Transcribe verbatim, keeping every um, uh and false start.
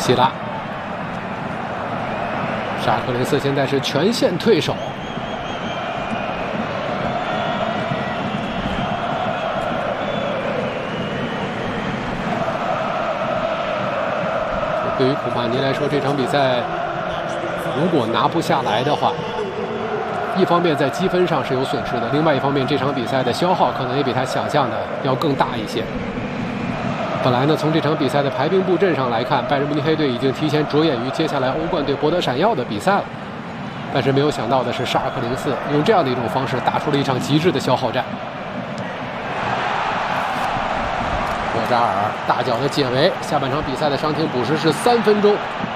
希拉，沙克林斯现在是全线退守。对于库帕尼来说，这场比赛如果拿不下来的话，一方面在积分上是有损失的，另外一方面这场比赛的消耗可能也比他想象的要更大一些。本来呢，从这场比赛的排兵布阵上来看，拜仁慕尼黑队已经提前着眼于接下来欧冠对博德闪耀的比赛了。但是没有想到的是，沙尔克零四用这样的一种方式打出了一场极致的消耗战。博扎尔大脚的解围，下半场比赛的伤停补时是三分钟。